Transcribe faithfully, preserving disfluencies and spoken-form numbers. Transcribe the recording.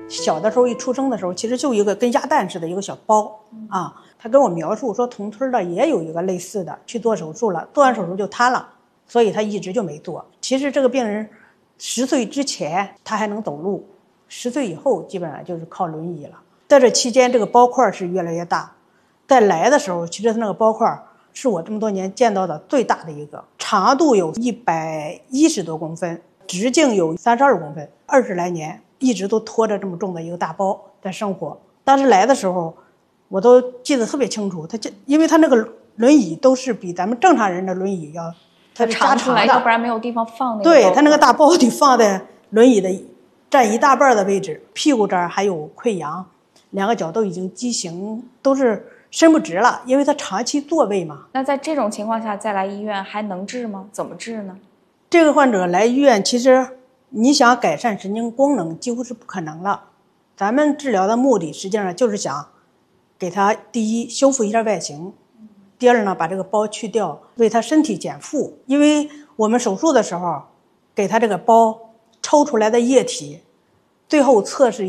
小的时候一出生的时候，其实就一个跟鸭蛋似的一个小包啊。他跟我描述说，同村的也有一个类似的，去做手术了，做完手术就瘫了，所以他一直就没做。其实这个病人十岁之前他还能走路，十岁以后基本上就是靠轮椅了。在这期间，这个包块是越来越大。在来的时候，其实他那个包块是我这么多年见到的最大的一个，长度有一百一十多公分，直径有三十二公分，二十来年一直都拖着这么重的一个大包在生活。当时来的时候，我都记得特别清楚，他因为他那个轮椅都是比咱们正常人的轮椅要，它是加长的， 要不然没有地方放那个。 对，他那个大包得放在轮椅的占一大半的位置，屁股这儿还有溃疡，两个脚都已经畸形，都是伸不直了，因为他长期坐位嘛。 那在这种情况下再来医院还能治吗？怎么治呢？ 这个患者来医院，其实你想改善神经功能几乎是不可能了。咱们治疗的目的实际上就是想给他第一修复一下外形，第二呢把这个包去掉，为他身体减负。因为我们手术的时候给他这个包抽出来的液体，最后测试